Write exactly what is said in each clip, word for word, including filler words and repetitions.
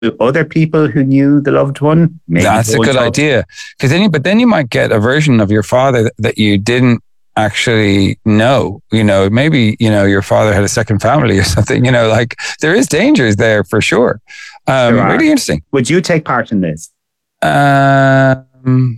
other people who knew the loved one? Maybe That's a good up. idea. Because then, you, but then you might get a version of your father that, that you didn't actually know. You know, maybe, you know, your father had a second family or something. You know, like there is dangers there for sure. Um, really interesting. Would you take part in this? Um,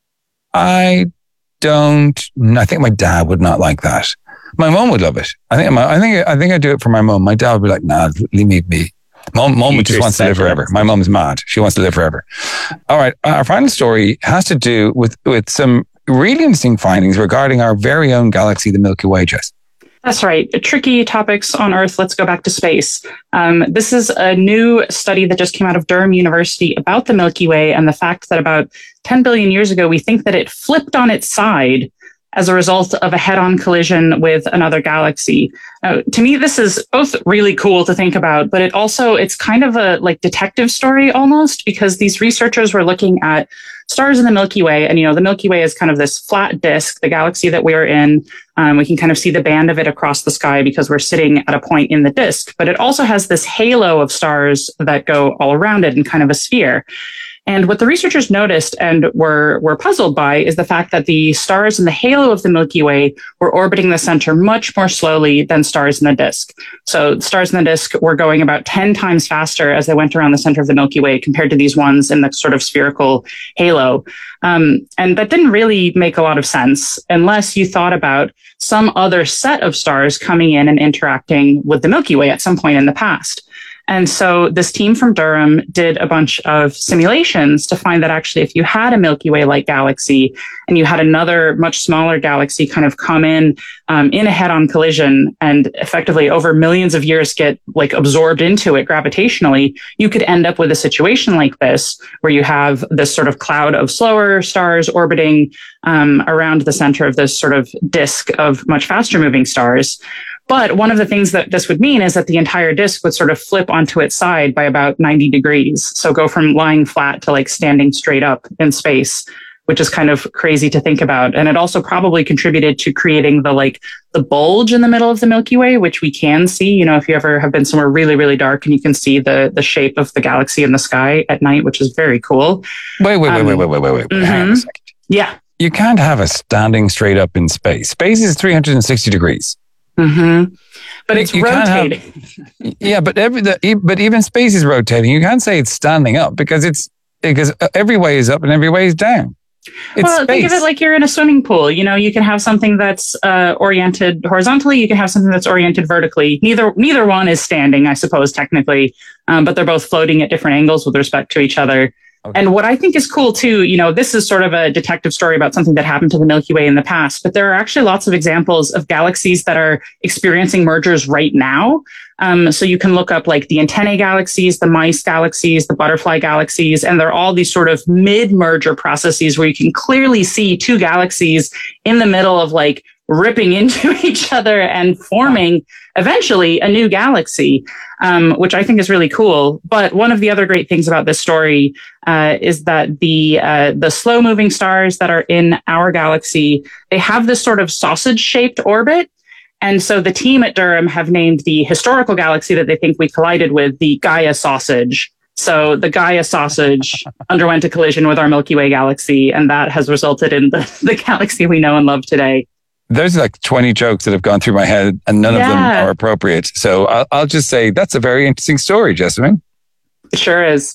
I don't. I think my dad would not like that. My mom would love it. I think. My, I think. I think I do it for my mom. My dad would be like, "Nah, leave me be." Mom, mom just wants to live forever. My mom's mad. She wants to live forever. All right. Our final story has to do with with some really interesting findings regarding our very own galaxy, the Milky Way. Jess. That's right. Tricky topics on Earth. Let's go back to space. Um, this is a new study that just came out of Durham University about the Milky Way and the fact that about ten billion years ago, we think that it flipped on its side as a result of a head-on collision with another galaxy. Uh, to me, this is both really cool to think about, but it also, it's kind of a like detective story almost, because these researchers were looking at stars in the Milky Way. And, you know, the Milky Way is kind of this flat disk, the galaxy that we're in. Um, we can kind of see the band of it across the sky because we're sitting at a point in the disk, but it also has this halo of stars that go all around it in kind of a sphere. And what the researchers noticed and were, were puzzled by is the fact that the stars in the halo of the Milky Way were orbiting the center much more slowly than stars in the disk. So stars in the disk were going about ten times faster as they went around the center of the Milky Way compared to these ones in the sort of spherical halo. Um, and that didn't really make a lot of sense unless you thought about some other set of stars coming in and interacting with the Milky Way at some point in the past. And so this team from Durham did a bunch of simulations to find that actually if you had a Milky Way-like galaxy and you had another much smaller galaxy kind of come in um, in a head-on collision and effectively over millions of years get like absorbed into it gravitationally, you could end up with a situation like this where you have this sort of cloud of slower stars orbiting um, around the center of this sort of disk of much faster moving stars. But one of the things that this would mean is that the entire disk would sort of flip onto its side by about ninety degrees. So go from lying flat to like standing straight up in space, which is kind of crazy to think about. And it also probably contributed to creating the like the bulge in the middle of the Milky Way, which we can see, you know, if you ever have been somewhere really, really dark and you can see the the shape of the galaxy in the sky at night, which is very cool. Wait, wait, um, wait, wait, wait, wait, wait, wait. Mm-hmm. Hang on a second. Yeah. You can't have a standing straight up in space. Space is three hundred sixty degrees. Mm-hmm. But it's you rotating. Have, yeah, but every the, but even space is rotating. You can't say it's standing up because it's because every way is up and every way is down. It's well, space. Think of it like you're in a swimming pool. You know, you can have something that's uh, oriented horizontally. You can have something that's oriented vertically. Neither neither one is standing, I suppose, technically, um, but they're both floating at different angles with respect to each other. Okay. And what I think is cool too, you know, this is sort of a detective story about something that happened to the Milky Way in the past, but there are actually lots of examples of galaxies that are experiencing mergers right now. Um, so you can look up like the antennae galaxies, the mice galaxies, the butterfly galaxies, and they're all these sort of mid-merger processes where you can clearly see two galaxies in the middle of like ripping into each other and forming eventually a new galaxy, um, which I think is really cool. But one of the other great things about this story uh, is that the uh, the slow moving stars that are in our galaxy, they have this sort of sausage shaped orbit. And so the team at Durham have named the historical galaxy that they think we collided with the Gaia sausage. So the Gaia sausage underwent a collision with our Milky Way galaxy, and that has resulted in the, the galaxy we know and love today. There's like twenty jokes that have gone through my head and none yeah. of them are appropriate. So I'll, I'll just say that's a very interesting story, Jessamine. It sure is.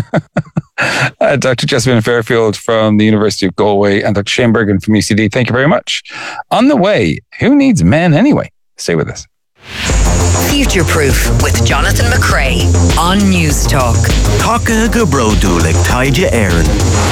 uh, Doctor Jessamine Fairfield from the University of Galway and Doctor Shane Bergen from U C D, thank you very much. On the way, who needs men anyway? Stay with us. Future Proof with Jonathan McCrea on News Talk. Taka Gabrodulik Taija Aaron.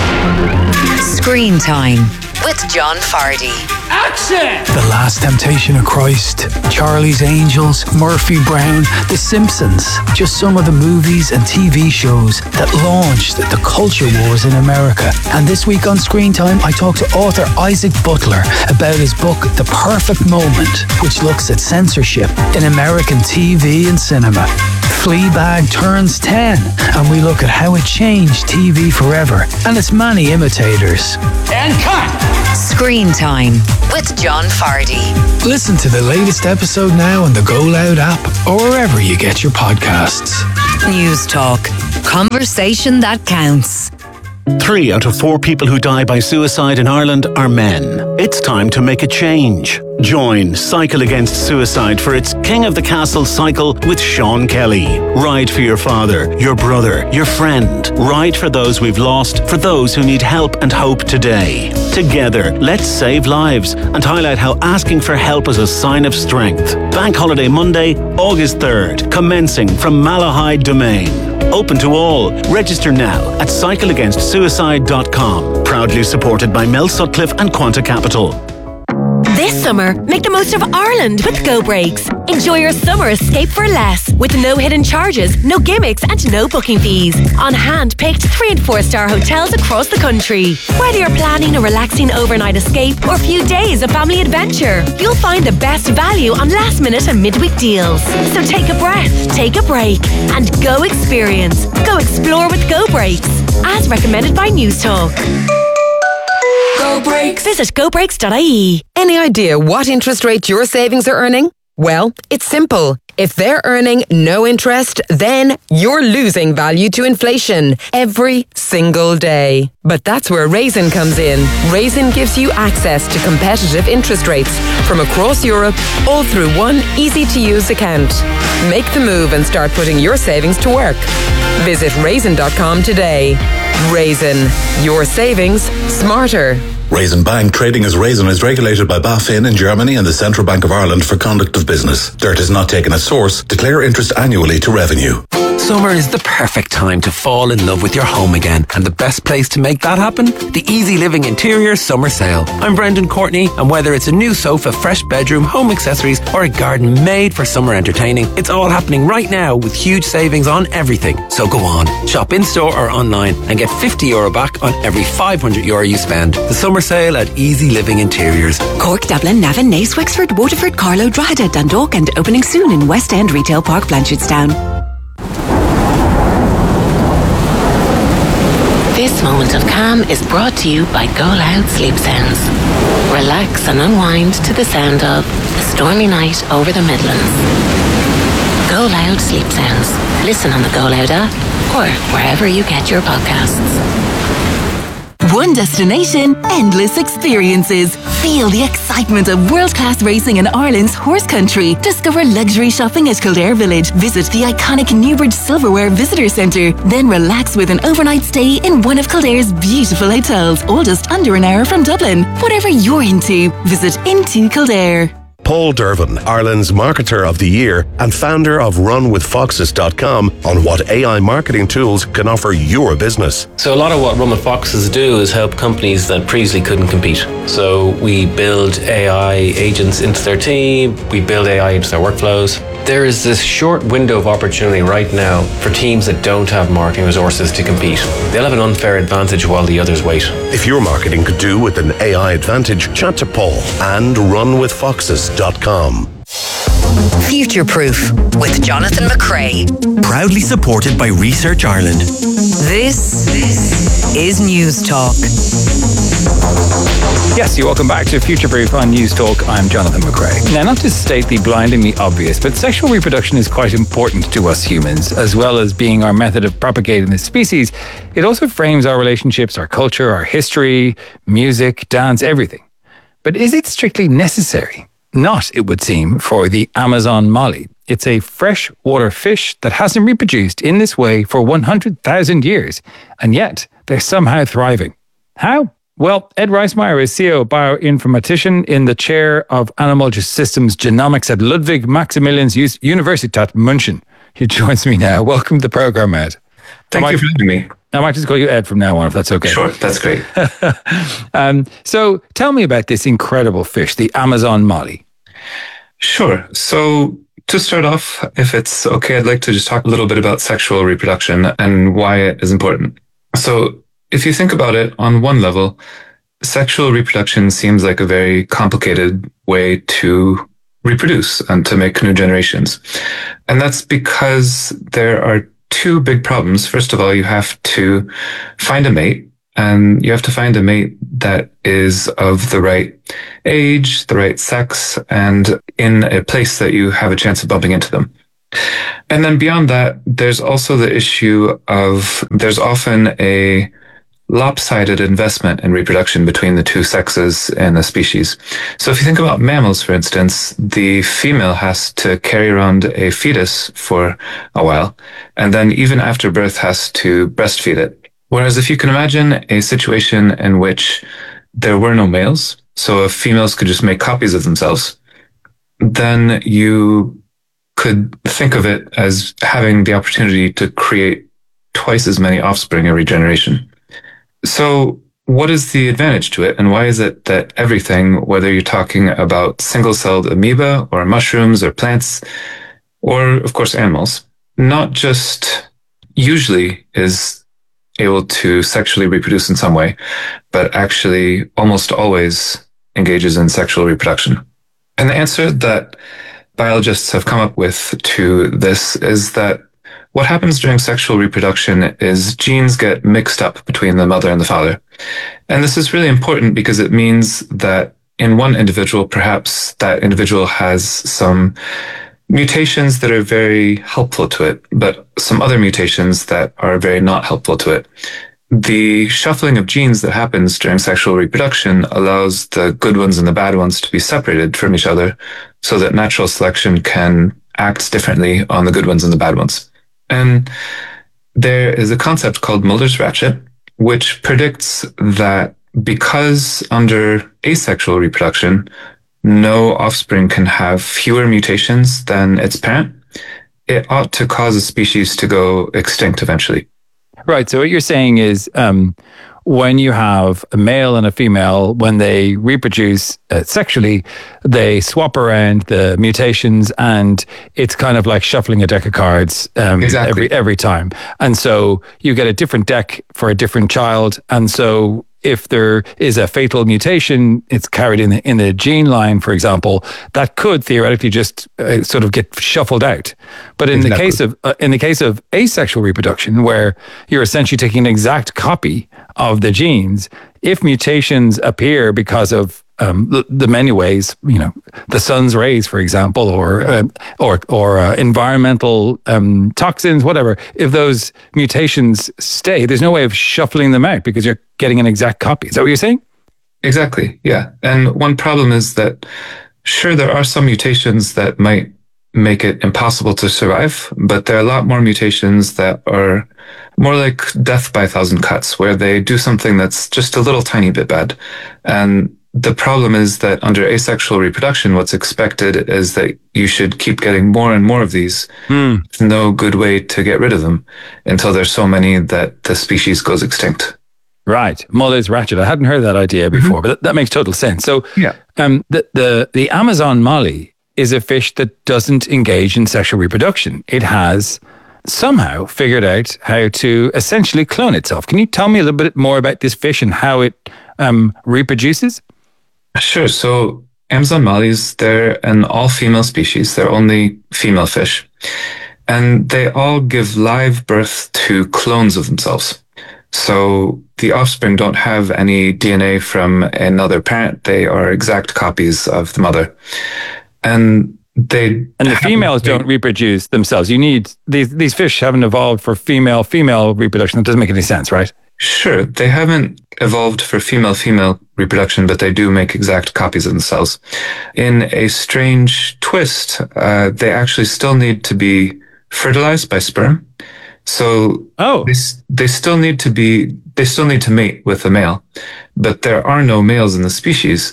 Screen Time with John Fardy. Action! The Last Temptation of Christ, Charlie's Angels, Murphy Brown, The Simpsons. Just some of the movies and T V shows that launched the culture wars in America. And this week on Screen Time, I talked to author Isaac Butler about his book, The Perfect Moment, which looks at censorship in American T V and cinema. Fleabag turns ten, and we look at how it changed T V forever and its many imitators. And cut! Screen Time with John Fardy. Listen to the latest episode now on the Go Loud app or wherever you get your podcasts. News Talk. Conversation that counts. Three out of four people who die by suicide in Ireland are men. It's time to make a change. Join Cycle Against Suicide for its King of the Castle cycle with Sean Kelly. Ride for your father, your brother, your friend. Ride for those we've lost, for those who need help and hope today. Together, let's save lives and highlight how asking for help is a sign of strength. Bank Holiday Monday, August third, commencing from Malahide Domain. Open to all. Register now at cycle against suicide dot com. Proudly supported by Mel Sutcliffe and Quanta Capital. This summer, make the most of Ireland with Go Breaks. Enjoy your summer escape for less with no hidden charges, no gimmicks and no booking fees. On hand-picked three and four star hotels across the country. Whether you're planning a relaxing overnight escape or a few days of family adventure, you'll find the best value on last minute and midweek deals. So take a breath, take a break and go experience. Go explore with Go Breaks. As recommended by News Talk. Go Breaks. Visit go breaks dot I E. Any idea what interest rate your savings are earning? Well, it's simple. If they're earning no interest, then you're losing value to inflation every single day. But that's where Raisin comes in. Raisin gives you access to competitive interest rates from across Europe, all through one easy-to-use account. Make the move and start putting your savings to work. Visit raisin dot com today. Raisin, your savings smarter. Raisin Bank, trading as Raisin, is regulated by BaFin in Germany and the Central Bank of Ireland for conduct of business. Dirt is not taken at source. Declare interest annually to revenue. Summer is the perfect time to fall in love with your home again, and the best place to make that happen? The Easy Living Interior Summer Sale. I'm Brendan Courtney, and whether it's a new sofa, fresh bedroom, home accessories, or a garden made for summer entertaining, it's all happening right now with huge savings on everything. So go on, shop in-store or online and get fifty euro back on every five hundred euro you spend. The summer sale at Easy Living Interiors. Cork, Dublin, Navan, Naas, Wexford, Waterford, Carlow, Drogheda, Dundalk, and opening soon in West End Retail Park, Blanchardstown. This moment of calm is brought to you by Go Loud Sleep Sounds. Relax and unwind to the sound of A Stormy Night Over the Midlands. Go Loud Sleep Sounds. Listen on the Go Loud app or wherever you get your podcasts. One destination, endless experiences. Feel the excitement of world-class racing in Ireland's horse country. Discover luxury shopping at Kildare Village. Visit the iconic Newbridge Silverware Visitor Centre. Then relax with an overnight stay in one of Kildare's beautiful hotels, all just under an hour from Dublin. Whatever you're into, visit Into Kildare. Paul Dervin, Ireland's Marketer of the Year and founder of run with foxes dot com, on what A I marketing tools can offer your business. So a lot of what Run with Foxes do is help companies that previously couldn't compete. So we build A I agents into their team, we build A I into their workflows. There is this short window of opportunity right now for teams that don't have marketing resources to compete. They'll have an unfair advantage while the others wait. If your marketing could do with an A I advantage, chat to Paul and run with foxes dot com. Future Proof with Jonathan McCrea. Proudly supported by Research Ireland. This, this is News Talk. Yes, you're welcome back to Future Proof on News Talk. I'm Jonathan McCrea. Now, not to state the blindingly obvious, but sexual reproduction is quite important to us humans, as well as being our method of propagating the species. It also frames our relationships, our culture, our history, music, dance, everything. But is it strictly necessary? Not, it would seem, for the Amazon molly. It's a freshwater fish that hasn't reproduced in this way for one hundred thousand years, and yet they're somehow thriving. How? Well, Ed Reismeyer is C E O bioinformatician in the chair of Animal Systems Genomics at Ludwig Maximilians Universität München. He joins me now. Welcome to the program, Ed. Thank I you might, for having me. I might just call you Ed from now on, if that's okay. Sure, that's great. um, so tell me about this incredible fish, the Amazon molly. Sure. So to start off, if it's okay, I'd like to just talk a little bit about sexual reproduction and why it is important. So if you think about it on one level, sexual reproduction seems like a very complicated way to reproduce and to make new generations. And that's because there are two big problems. First of all, you have to find a mate, and you have to find a mate that is of the right age, the right sex, and in a place that you have a chance of bumping into them. And then beyond that, there's also the issue of there's often a lopsided investment in reproduction between the two sexes in a species. So if you think about mammals, for instance, the female has to carry around a fetus for a while, and then even after birth has to breastfeed it. Whereas if you can imagine a situation in which there were no males, so if females could just make copies of themselves, then you could think of it as having the opportunity to create twice as many offspring every generation. So what is the advantage to it? And why is it that everything, whether you're talking about single-celled amoeba or mushrooms or plants, or of course animals, not just usually is able to sexually reproduce in some way, but actually almost always engages in sexual reproduction? And the answer that biologists have come up with to this is that what happens during sexual reproduction is genes get mixed up between the mother and the father. And this is really important because it means that in one individual, perhaps that individual has some mutations that are very helpful to it, but some other mutations that are very not helpful to it. The shuffling of genes that happens during sexual reproduction allows the good ones and the bad ones to be separated from each other so that natural selection can act differently on the good ones and the bad ones. And there is a concept called Mulder's ratchet, which predicts that because under asexual reproduction, no offspring can have fewer mutations than its parent, it ought to cause a species to go extinct eventually. Right. So what you're saying is um, when you have a male and a female, when they reproduce uh, sexually, they swap around the mutations, and it's kind of like shuffling a deck of cards um, exactly. every every time. And so you get a different deck for a different child. And so if there is a fatal mutation, it's carried in the, in the gene line, for example, that could theoretically just uh, sort of get shuffled out. But in exactly. the case of uh, in the case of asexual reproduction, where you're essentially taking an exact copy of the genes, if mutations appear because of um, the, the many ways, you know, the sun's rays, for example, or uh, or or uh, environmental um, toxins, whatever. If those mutations stay, there's no way of shuffling them out because you're getting an exact copy. Is that what you're saying? Exactly. Yeah. And one problem is that, sure, there are some mutations that might make it impossible to survive, but there are a lot more mutations that are more like death by a thousand cuts, where they do something that's just a little tiny bit bad. And the problem is that under asexual reproduction, what's expected is that you should keep getting more and more of these. Mm. There's no good way to get rid of them until there's so many that the species goes extinct. Right. Mulder's ratchet. I hadn't heard that idea before, mm-hmm. but that, that makes total sense. So yeah. um, the, the, the Amazon molly is a fish that doesn't engage in sexual reproduction. It has somehow figured out how to essentially clone itself. Can you tell me a little bit more about this fish and how it um, reproduces? Sure. So Amazon mollies, they're an all-female species. They're only female fish. And they all give live birth to clones of themselves. So the offspring don't have any D N A from another parent. They are exact copies of the mother. And they and the females don't reproduce themselves. You need these these fish haven't evolved for female female reproduction. That doesn't make any sense, right? Sure, they haven't evolved for female female reproduction, but they do make exact copies of themselves. In a strange twist, uh, they actually still need to be fertilized by sperm. So oh. they they still need to be they still need to mate with a male, but there are no males in the species,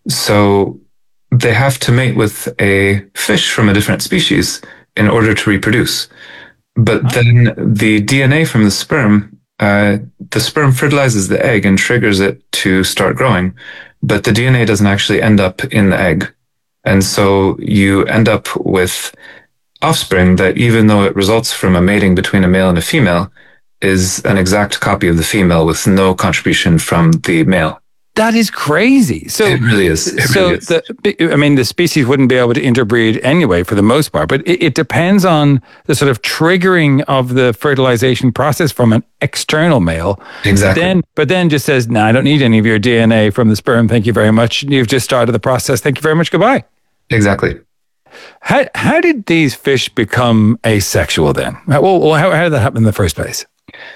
so they have to mate with a fish from a different species in order to reproduce. But oh. then the D N A from the sperm, uh, the sperm fertilizes the egg and triggers it to start growing, but the D N A doesn't actually end up in the egg. And so you end up with offspring that, even though it results from a mating between a male and a female, is an exact copy of the female with no contribution from the male. That is crazy. So it really is. It so really is. The, I mean, the species wouldn't be able to interbreed anyway, for the most part. But it, it depends on the sort of triggering of the fertilization process from an external male. Exactly. Then, but then just says, "No, nah, I don't need any of your D N A from the sperm. Thank you very much. You've just started the process. Thank you very much. Goodbye." Exactly. How how did these fish become asexual then? Well, how, how did that happen in the first place?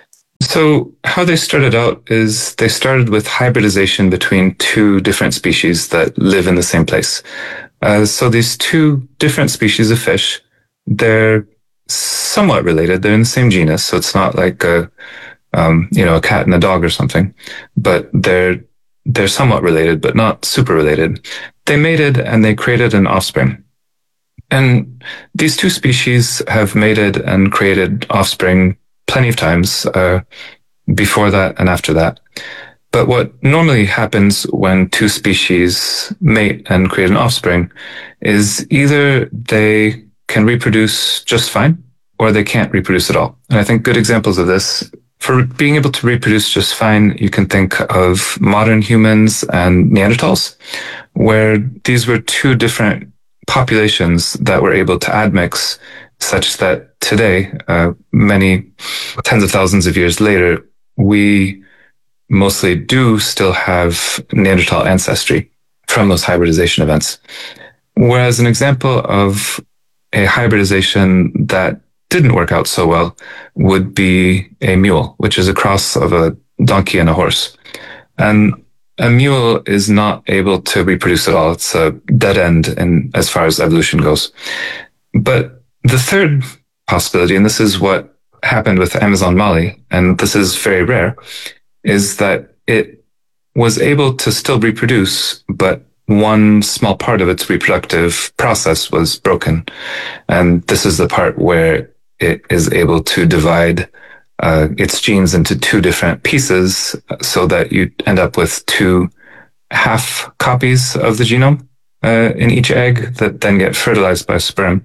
So how they started out is they started with hybridization between two different species that live in the same place. Uh, so these two different species of fish, they're somewhat related. They're in the same genus, so it's not like a um, you know a cat and a dog or something, but they're they're somewhat related, but not super related. They mated and they created an offspring. And these two species have mated and created offspring plenty of times uh, before that and after that. But what normally happens when two species mate and create an offspring is either they can reproduce just fine or they can't reproduce at all. And I think good examples of this, for being able to reproduce just fine, you can think of modern humans and Neanderthals, where these were two different populations that were able to admix such that today, uh, many tens of thousands of years later, we mostly do still have Neanderthal ancestry from those hybridization events. Whereas an example of a hybridization that didn't work out so well would be a mule, which is a cross of a donkey and a horse. And a mule is not able to reproduce at all. It's a dead end in, as far as evolution goes. But the third possibility, and this is what happened with Amazon Molly, and this is very rare, is that it was able to still reproduce, but one small part of its reproductive process was broken. And this is the part where it is able to divide uh, its genes into two different pieces so that you end up with two half copies of the genome uh, in each egg that then get fertilized by sperm,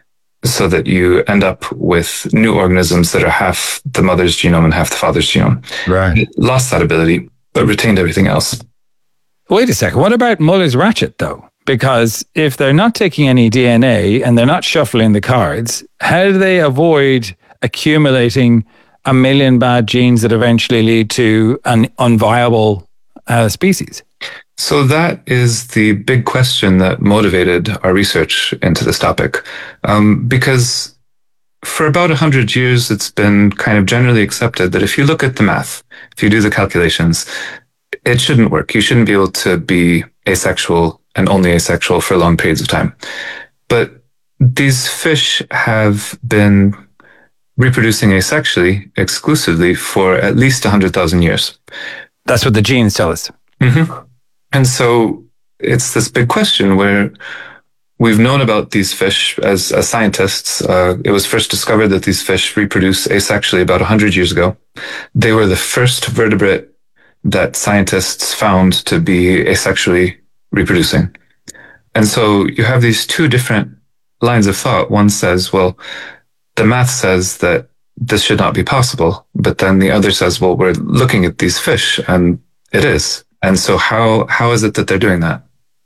so that you end up with new organisms that are half the mother's genome and half the father's genome. Right. It lost that ability, but retained everything else. Wait a second. What about Muller's ratchet, though? Because if they're not taking any D N A and they're not shuffling the cards, how do they avoid accumulating a million bad genes that eventually lead to an unviable uh, species? So that is the big question that motivated our research into this topic. Um, because for about one hundred years, it's been kind of generally accepted that if you look at the math, if you do the calculations, it shouldn't work. You shouldn't be able to be asexual and only asexual for long periods of time. But these fish have been reproducing asexually exclusively for at least one hundred thousand years. That's what the genes tell us. Mm-hmm. And so it's this big question where we've known about these fish as, as scientists. Uh, it was first discovered that these fish reproduce asexually about one hundred years ago. They were the first vertebrate that scientists found to be asexually reproducing. And so you have these two different lines of thought. One says, well, the math says that this should not be possible. But then the other says, well, we're looking at these fish and it is. And so how how is it that they're doing that?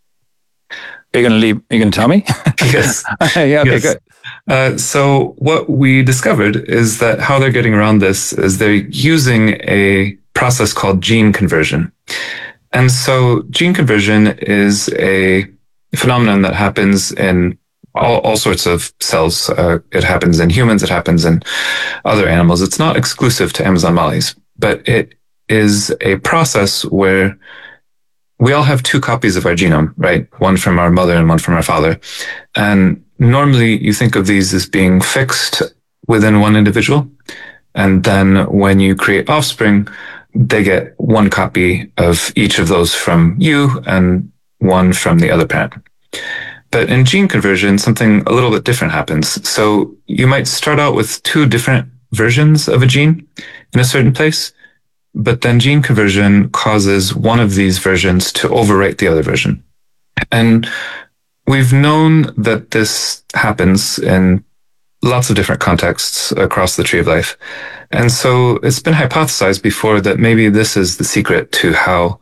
Are you going to leave? Are you going to tell me? Yes. Yeah, okay, yes. good. Uh, so what we discovered is that how they're getting around this is they're using a process called gene conversion. And so gene conversion is a phenomenon that happens in all, all sorts of cells. Uh, it happens in humans. It happens in other animals. It's not exclusive to Amazon mollies, but it is a process where we all have two copies of our genome, right? One from our mother and one from our father. And normally you think of these as being fixed within one individual. And then when you create offspring, they get one copy of each of those from you and one from the other parent. But in gene conversion, something a little bit different happens. So you might start out with two different versions of a gene in a certain place, but then gene conversion causes one of these versions to overwrite the other version. And we've known that this happens in lots of different contexts across the tree of life. And so it's been hypothesized before that maybe this is the secret to how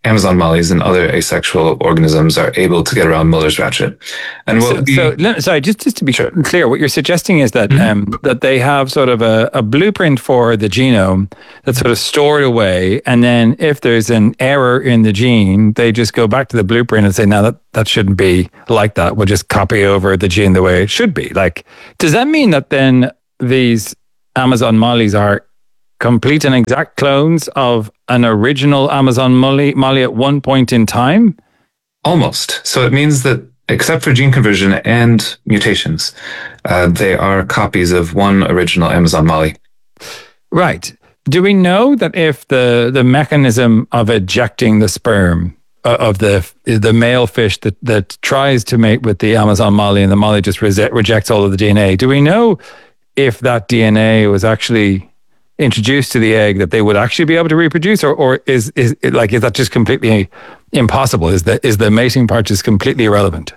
Amazon mollies and other asexual organisms are able to get around Muller's ratchet. And what so, we, so let- sorry, just, just to be sure, clear, what you're suggesting is that Mm-hmm. um, that they have sort of a, a blueprint for the genome that's sort of stored away, and then if there's an error in the gene, they just go back to the blueprint and say, no, that, that shouldn't be like that. We'll just copy over the gene the way it should be. Like, does that mean that then these Amazon mollies are complete and exact clones of an original Amazon molly, molly at one point in time? Almost. So it means that except for gene conversion and mutations, uh, they are copies of one original Amazon molly. Right. Do we know that if the, the mechanism of ejecting the sperm uh, of the the male fish that, that tries to mate with the Amazon molly and the molly just rese- rejects all of the D N A, do we know if that D N A was actually introduced to the egg that they would actually be able to reproduce, or, or is, is it like, is that just completely impossible? Is the, is the mating part just completely irrelevant?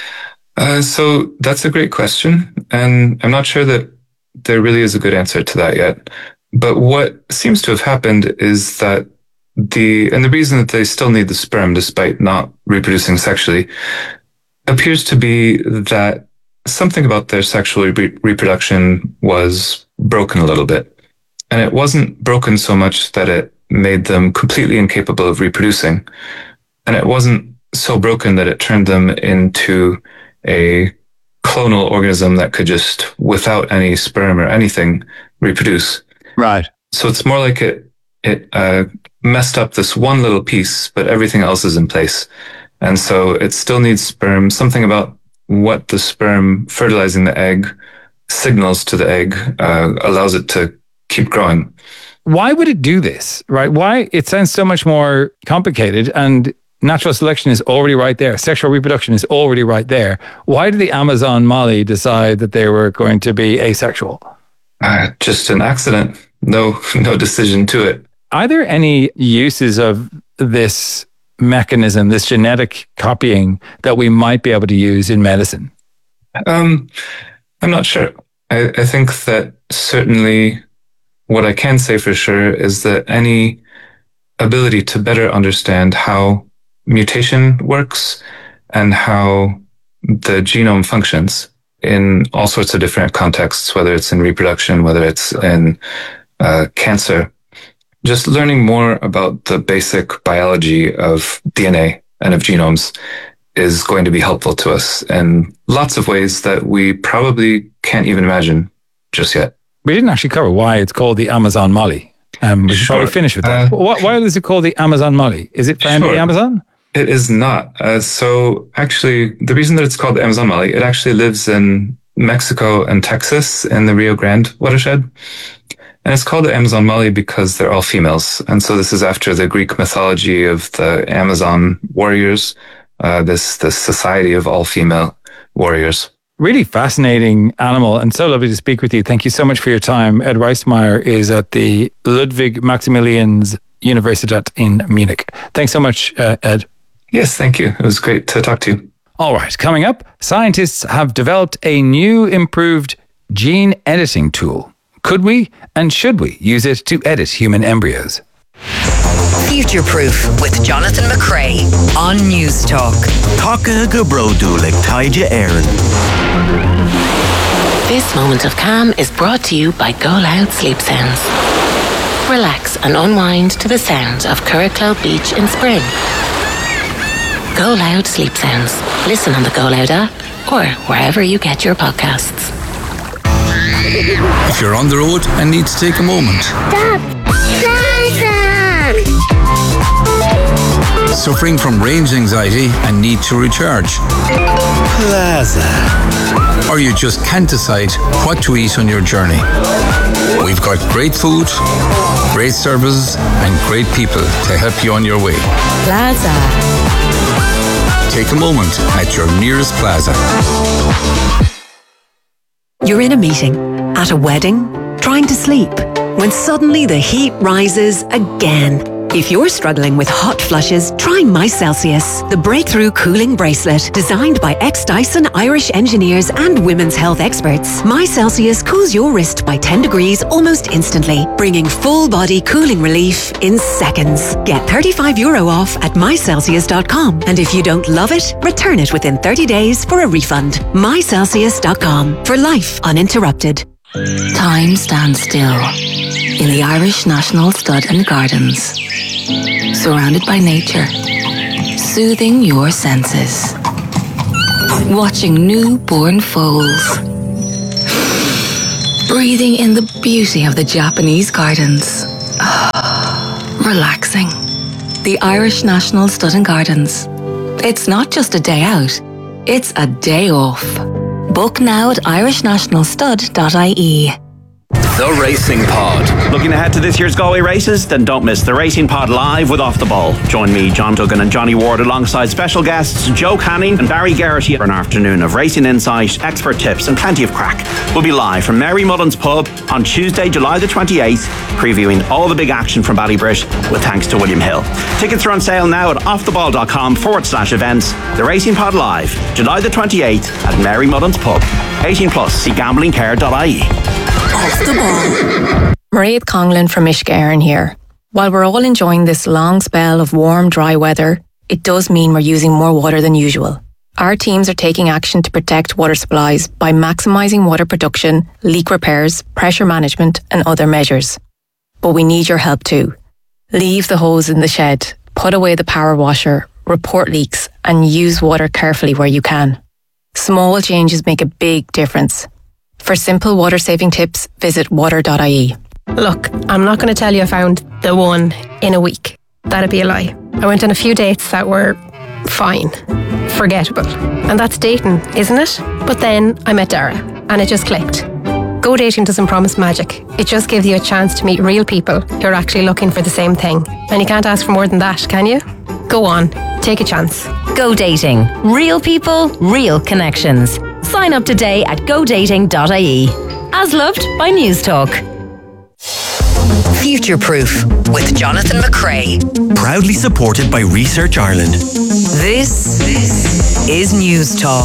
Uh, so that's a great question. And I'm not sure that there really is a good answer to that yet. But what seems to have happened is that the, and the reason that they still need the sperm despite not reproducing sexually appears to be that something about their sexual re- reproduction was broken a little bit. And it wasn't broken so much that it made them completely incapable of reproducing. And it wasn't so broken that it turned them into a clonal organism that could just, without any sperm or anything, reproduce. Right. So it's more like it, it uh, messed up this one little piece, but everything else is in place. And so it still needs sperm. Something about what the sperm fertilizing the egg signals to the egg uh, allows it to keep growing. Why would it do this, right? Why? It sounds so much more complicated, and natural selection is already right there. Sexual reproduction is already right there. Why did the Amazon molly decide that they were going to be asexual? Uh, just an accident. No, no decision to it. Are there any uses of this mechanism, this genetic copying, that we might be able to use in medicine? Um, I'm not sure. I, I think that certainly what I can say for sure is that any ability to better understand how mutation works and how the genome functions in all sorts of different contexts, whether it's in reproduction, whether it's in uh, cancer, just learning more about the basic biology of D N A and of genomes is going to be helpful to us in lots of ways that we probably can't even imagine just yet. We didn't actually cover why it's called the Amazon molly. Um, we should Sure. probably finish with that. Uh, why, why is it called the Amazon molly? Is it found in Sure. the Amazon? It is not. Uh, so actually, the reason that it's called the Amazon molly, it actually lives in Mexico and Texas in the Rio Grande watershed. And it's called the Amazon molly because they're all females. And so this is after the Greek mythology of the Amazon warriors, uh, this, this society of all female warriors. Really fascinating animal, and so lovely to speak with you. Thank you so much for your time. Ed Reismeyer is at the Ludwig Maximilians Universität in Munich. Thanks so much, uh, Ed. Yes, thank you. It was great to talk to you. All right, coming up, scientists have developed a new improved gene editing tool. Could we and should we use it to edit human embryos? Future Proof with Jonathan McCrae on News Talk. Taka Gabrodulik Taija Aaron. This moment of calm is brought to you by Go Loud Sleep Sounds. Relax and unwind to the sounds of Curracloe Beach in spring. Go Loud Sleep Sounds. Listen on the Go Loud app or wherever you get your podcasts. If you're on the road and need to take a moment. Stop! Suffering from range anxiety and need to recharge. Plaza. Or you just can't decide what to eat on your journey. We've got great food, great services, and great people to help you on your way. Plaza. Take a moment at your nearest Plaza. You're in a meeting, at a wedding, trying to sleep, when suddenly the heat rises again. If you're struggling with hot flushes, try My Celsius, the breakthrough cooling bracelet designed by ex-Dyson Irish engineers and women's health experts. My Celsius cools your wrist by ten degrees almost instantly, bringing full-body cooling relief in seconds. Get thirty-five euro off at my celsius dot com, and if you don't love it, return it within thirty days for a refund. my celsius dot com, for life uninterrupted. Time stands still in the Irish National Stud and Gardens, surrounded by nature, soothing your senses, watching newborn foals, breathing in the beauty of the Japanese gardens, relaxing. The Irish National Stud and Gardens. It's not just a day out, it's a day off. Book now at irish national stud dot I E. The Racing Pod. Looking ahead to this year's Galway races? Then don't miss The Racing Pod live with Off the Ball. Join me, John Duggan and Johnny Ward alongside special guests Joe Canning and Barry Garrity for an afternoon of racing insight, expert tips and plenty of crack. We'll be live from Mary Mullen's Pub on Tuesday, July the twenty-eighth, previewing all the big action from Ballybrit with thanks to William Hill. Tickets are on sale now at offtheball.com forward slash events. The Racing Pod live, July the twenty-eighth at Mary Mullen's Pub. eighteen plus, see gambling care dot I E. Off the Ball. Mairead Conglin from Uisce Éireann here. While we're all enjoying this long spell of warm, dry weather, it does mean we're using more water than usual. Our teams are taking action to protect water supplies by maximising water production, leak repairs, pressure management and other measures. But we need your help too. Leave the hose in the shed, put away the power washer, report leaks and use water carefully where you can. Small changes make a big difference. For simple water saving tips, visit water dot I E. Look, I'm not going to tell you I found the one in a week. That'd be a lie. I went on a few dates that were fine, forgettable. And that's dating, isn't it? But then I met Dara and it just clicked. Go dating doesn't promise magic. It just gives you a chance to meet real people who are actually looking for the same thing. And you can't ask for more than that, can you? Go on, take a chance. Go dating. Real people, real connections. Sign up today at go dating dot I E. As loved by News Talk. Future Proof with Jonathan McCrea. Proudly supported by Research Ireland. This, this is News Talk.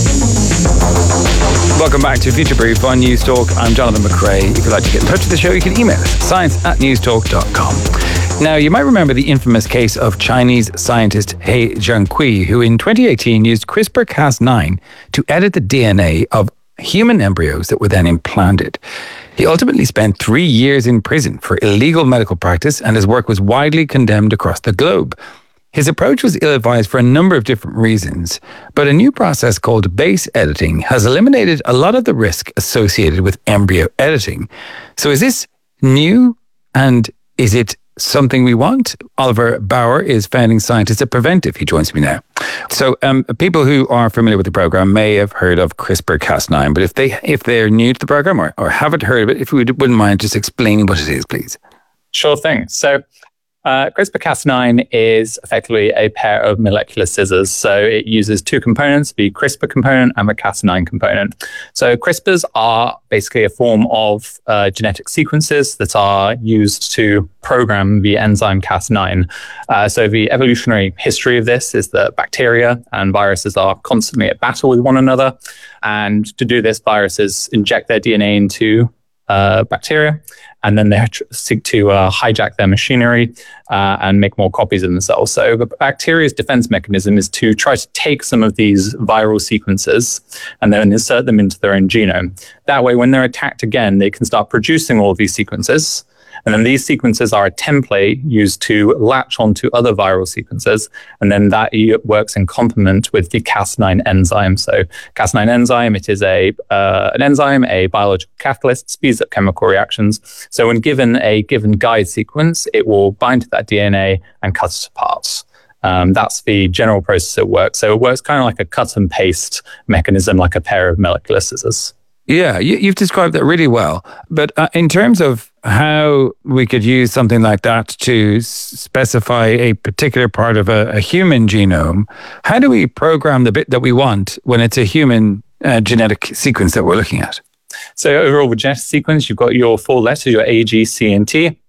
Welcome back to Future Proof on News Talk. I'm Jonathan McCrea. If you'd like to get in touch with the show, you can email us, science at news talk dot com. Now, you might remember the infamous case of Chinese scientist He Jiankui, who in twenty eighteen used CRISPR Cas nine to edit the D N A of human embryos that were then implanted. He ultimately spent three years in prison for illegal medical practice, and his work was widely condemned across the globe. His approach was ill-advised for a number of different reasons, but a new process called base editing has eliminated a lot of the risk associated with embryo editing. So is this new, and is it something we want? Oliver Bauer is founding scientist at Preventive. He joins me now. So um, people who are familiar with the program may have heard of CRISPR Cas nine, but if, they, if they're new to the program or, or haven't heard of it, if you wouldn't mind just explaining what it is, please. Sure thing. So uh, CRISPR Cas nine is effectively a pair of molecular scissors. So it uses two components, the CRISPR component and the Cas nine component. So CRISPRs are basically a form of uh, genetic sequences that are used to program the enzyme Cas nine. Uh, so the evolutionary history of this is that bacteria and viruses are constantly at battle with one another. And to do this, viruses inject their D N A into uh, bacteria, and then they seek to uh, hijack their machinery uh, and make more copies of themselves. So the bacteria's defense mechanism is to try to take some of these viral sequences and then insert them into their own genome. That way, when they're attacked again, they can start producing all of these sequences. And then these sequences are a template used to latch onto other viral sequences. And then that works in complement with the Cas nine enzyme. So Cas nine enzyme, it is a uh, an enzyme, a biological catalyst, speeds up chemical reactions. So when given a given guide sequence, it will bind to that D N A and cut it apart. Um, that's the general process it works. So it works kind of like a cut and paste mechanism, like a pair of molecular scissors. Yeah, you, you've described that really well. But uh, in terms of how we could use something like that to s- specify a particular part of a, a human genome, how do we program the bit that we want when it's a human uh, genetic sequence that we're looking at? So overall, with genetic sequence, you've got your four letters, your A, G, C, and T.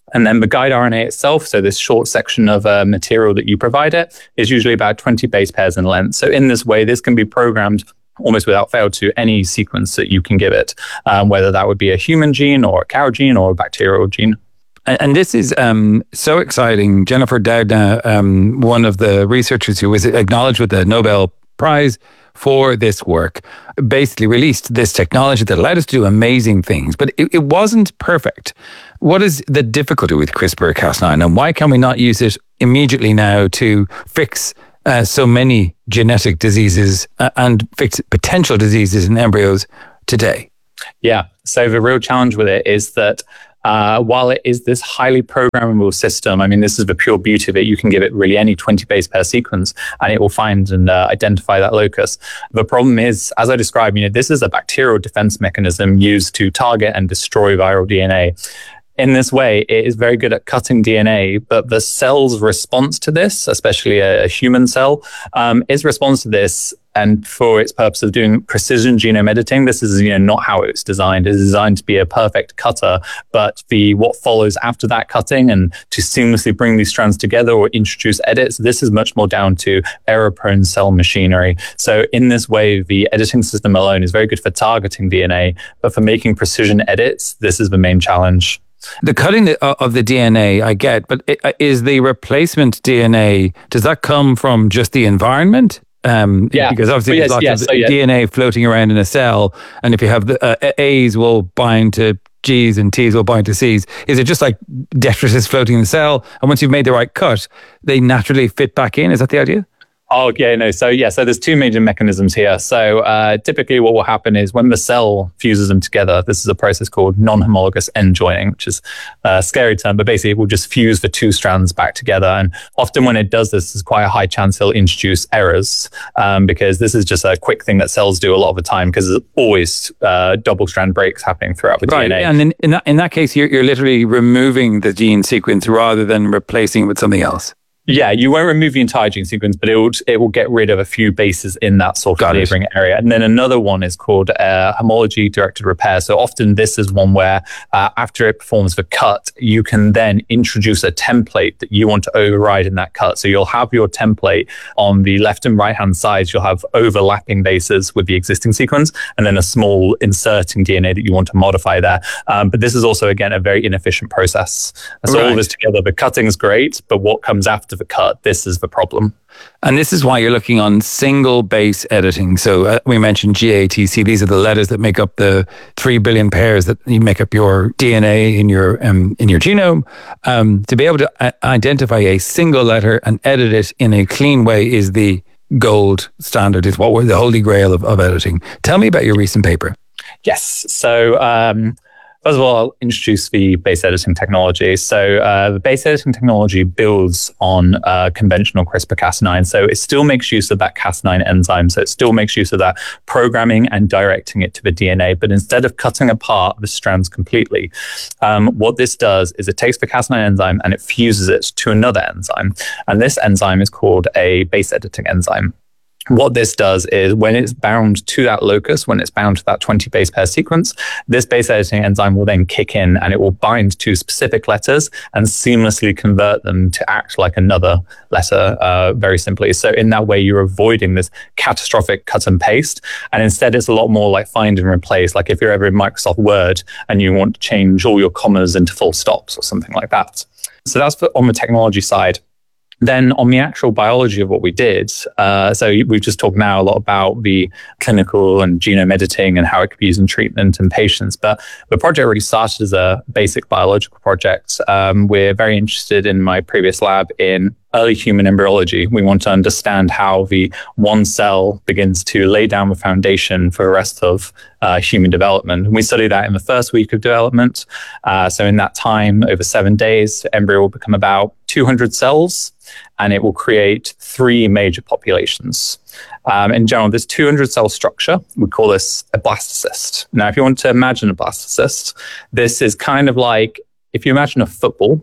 And then the guide R N A itself, so this short section of uh, material that you provide it, is usually about twenty base pairs in length. So in this way, this can be programmed almost without fail to any sequence that you can give it, um, whether that would be a human gene or a cow gene or a bacterial gene. And this is um, so exciting. Jennifer Doudna, um, one of the researchers who was acknowledged with the Nobel Prize for this work, basically released this technology that allowed us to do amazing things, but it, it wasn't perfect. What is the difficulty with CRISPR Cas nine, and why can we not use it immediately now to fix uh, so many genetic diseases uh, and fix potential diseases in embryos today? Yeah, so the real challenge with it is that Uh, while it is this highly programmable system, I mean, this is the pure beauty of it. You can give it really any twenty base pair sequence and it will find and uh, identify that locus. The problem is, as I described, you know, this is a bacterial defense mechanism used to target and destroy viral D N A. In this way, it is very good at cutting D N A, but the cell's response to this, especially a, a human cell, um, its response to this, and for its purpose of doing precision genome editing, this is, you know, not how it's designed. It's designed to be a perfect cutter, but the what follows after that cutting and to seamlessly bring these strands together or introduce edits, this is much more down to error-prone cell machinery. So in this way, the editing system alone is very good for targeting D N A, but for making precision edits, this is the main challenge. The cutting of the D N A, I get, but is the replacement D N A, does that come from just the environment? Um, yeah, because obviously yes, there's lots yes, of so yeah. D N A floating around in a cell, and if you have the uh, A's will bind to G's and T's will bind to C's. Is it just like detritus floating in the cell, and once you've made the right cut, they naturally fit back in? Is that the idea? Oh, yeah, no. So, yeah, so there's two major mechanisms here. So, uh, typically what will happen is when the cell fuses them together, this is a process called non-homologous end joining, which is a scary term, but basically it will just fuse the two strands back together. And often when it does this, there's quite a high chance it'll introduce errors um, because this is just a quick thing that cells do a lot of the time because there's always uh, double strand breaks happening throughout the right. D N A. And in, in, that, in that case, you're, you're literally removing the gene sequence rather than replacing it with something else. Yeah, you won't remove the entire gene sequence, but it will it will get rid of a few bases in that sort of neighboring area. And then another one is called uh, homology-directed repair. So often this is one where uh, after it performs the cut, you can then introduce a template that you want to override in that cut. So you'll have your template on the left and right-hand sides. You'll have overlapping bases with the existing sequence, and then a small inserting D N A that you want to modify there. Um, but this is also, again, a very inefficient process. So right. all this together, the cutting is great, but what comes after the cut, this is the problem. And this is why you're looking on single base editing. So uh, we mentioned G A T C. These are the letters that make up the three billion pairs that you make up your D N A in your um, in your genome. Um, to be able to a- identify a single letter and edit it in a clean way is the gold standard. Is what we're the holy grail of, of editing. Tell me about your recent paper. Yes. So. Um, First of all, I'll introduce the base editing technology. So uh, the base editing technology builds on uh, conventional CRISPR Cas nine. So it still makes use of that Cas nine enzyme. So it still makes use of that programming and directing it to the D N A. But instead of cutting apart the strands completely, um, what this does is it takes the Cas nine enzyme and it fuses it to another enzyme. And this enzyme is called a base editing enzyme. What this does is when it's bound to that locus, when it's bound to that twenty base pair sequence, this base editing enzyme will then kick in and it will bind to specific letters and seamlessly convert them to act like another letter, uh, very simply. So in that way, you're avoiding this catastrophic cut and paste. And instead, it's a lot more like find and replace. Like if you're ever in Microsoft Word and you want to change all your commas into full stops or something like that. So that's for, on the technology side. Then on the actual biology of what we did, uh, so we've just talked now a lot about the clinical and genome editing and how it could be used in treatment in patients. But the project really started as a basic biological project. Um, we're very interested in my previous lab in early human embryology. We want to understand how the one cell begins to lay down the foundation for the rest of uh, human development. And we study that in the first week of development. Uh, so in that time, over seven days, the embryo will become about two hundred cells, and it will create three major populations. Um, in general, this two hundred cell structure, we call this a blastocyst. Now, if you want to imagine a blastocyst, this is kind of like, if you imagine a football.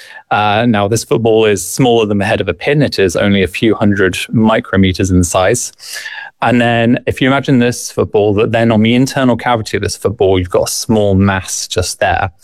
Uh, now, this football is smaller than the head of a pin. It is only a few hundred micrometers in size. And then if you imagine this football, that then on the internal cavity of this football, you've got a small mass just there.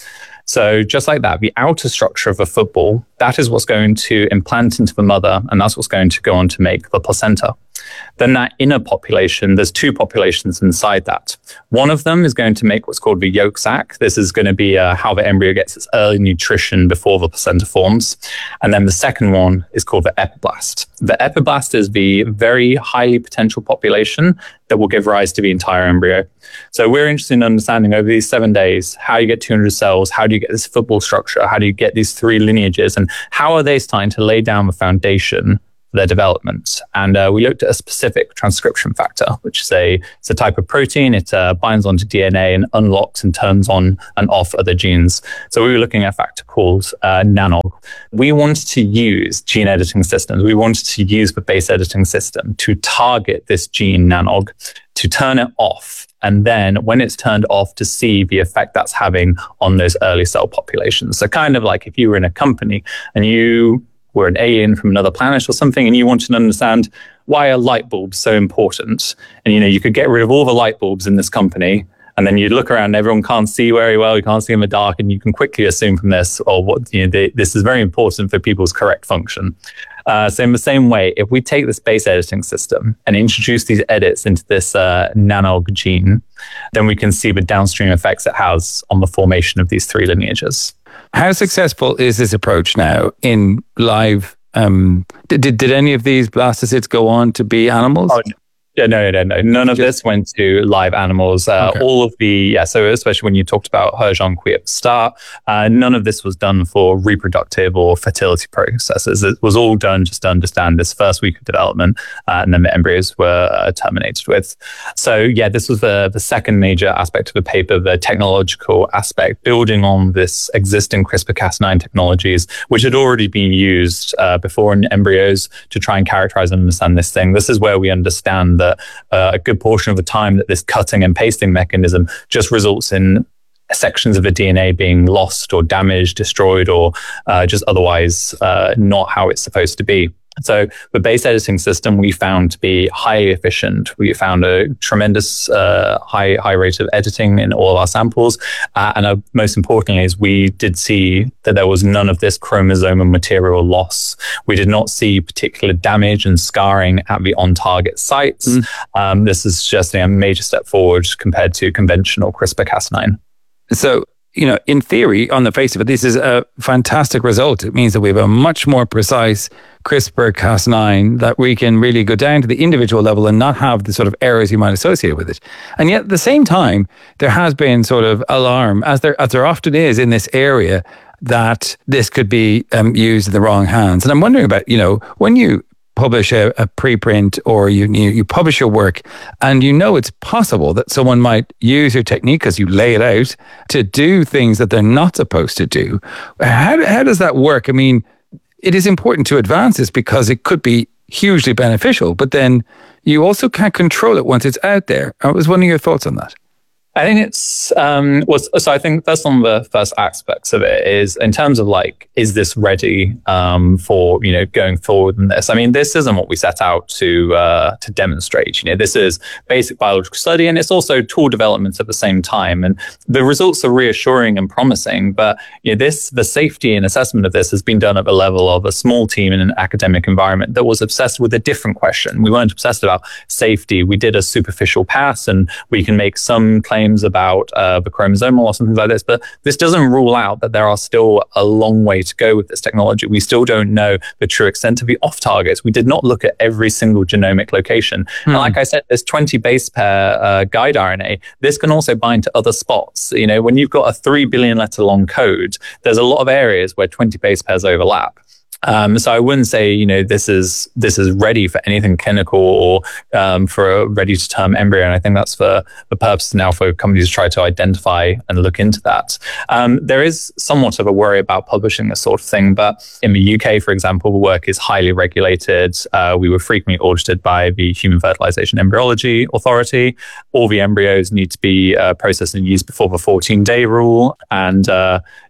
So just like that, the outer structure of a football, that is what's going to implant into the mother, and that's what's going to go on to make the placenta. Then that inner population, there's two populations inside that. One of them is going to make what's called the yolk sac. This is going to be uh, how the embryo gets its early nutrition before the placenta forms. And then the second one is called the epiblast. The epiblast is the very highly potential population that will give rise to the entire embryo. So we're interested in understanding over these seven days, how you get two hundred cells, how do you get this football structure, how do you get these three lineages, and how are they starting to lay down the foundation their development. And uh, we looked at a specific transcription factor, which is a, it's a type of protein. It uh, binds onto D N A and unlocks and turns on and off other genes. So we were looking at a factor called uh, nanog. We wanted to use gene editing systems. We wanted to use the base editing system to target this gene nanog, to turn it off. And then when it's turned off, to see the effect that's having on those early cell populations. So kind of like if you were in a company and you were an alien from another planet or something, and you wanted to understand why are light bulbs so important? And, you know, you could get rid of all the light bulbs in this company, and then you look around and everyone can't see very well, you can't see in the dark, and you can quickly assume from this, or what, you know, they, this is very important for people's correct function. Uh, so in the same way, if we take this base editing system and introduce these edits into this uh, nanog gene, then we can see the downstream effects it has on the formation of these three lineages. How successful is this approach now in live? Um, did, did did any of these blastocysts go on to be animals? Oh, yeah, no, no, no. None of Just, this went to live animals. Uh, okay. All of the, yeah, so especially when you talked about Hergenqui at the start, uh, none of this was done for reproductive or fertility processes. It was all done just to understand this first week of development, uh, and then the embryos were uh, terminated with. So yeah, this was the, the second major aspect of the paper, the technological aspect, building on this existing CRISPR Cas nine technologies, which had already been used uh, before in embryos to try and characterize and understand this thing. This is where we understand that uh, a good portion of the time that this cutting and pasting mechanism just results in sections of the D N A being lost or damaged, destroyed, or uh, just otherwise uh, not how it's supposed to be. So the base editing system we found to be highly efficient. We found a tremendous uh, high high rate of editing in all our samples. Uh, and uh, most importantly is we did see that there was none of this chromosomal material loss. We did not see particular damage and scarring at the on-target sites. Mm. Um, this is just a major step forward compared to conventional CRISPR Cas nine. So, you know, in theory, on the face of it, this is a fantastic result. It means that we have a much more precise CRISPR Cas nine that we can really go down to the individual level and not have the sort of errors you might associate with it. And yet at the same time, there has been sort of alarm, as there, as there often is in this area, that this could be um, used in the wrong hands. And I'm wondering about, you know, when you publish a, a preprint or you, you you publish your work and you know it's possible that someone might use your technique because you lay it out to do things that they're not supposed to do. How, how does that work? I mean, it is important to advance this because it could be hugely beneficial, but then you also can't control it once it's out there. I was wondering your thoughts on that. I think it's, um, was, so I think that's one of the first aspects of it is in terms of like, is this ready, um, for, you know, going forward in this? I mean, this isn't what we set out to, uh, to demonstrate, you know, this is basic biological study and it's also tool development at the same time. And the results are reassuring and promising, but, you know, this, the safety and assessment of this has been done at the level of a small team in an academic environment that was obsessed with a different question. We weren't obsessed about safety. We did a superficial pass and we can make some claims about uh, the chromosomal or something like this, but this doesn't rule out that there are still a long way to go with this technology. We still don't know the true extent of the off targets. We did not look at every single genomic location. Hmm. And like I said, there's twenty base pair uh, guide R N A. This can also bind to other spots. You know, when you've got a three billion letter long code, there's a lot of areas where twenty base pairs overlap. Um, so I wouldn't say, you know, this is this is ready for anything clinical or um, for a ready to term embryo. And I think that's for the purpose now for companies to try to identify and look into that. Um, there is somewhat of a worry about publishing this sort of thing, but in the U K, for example, the work is highly regulated. Uh, we were frequently audited by the Human Fertilization Embryology Authority. All the embryos need to be uh, processed and used before the fourteen day rule. And uh,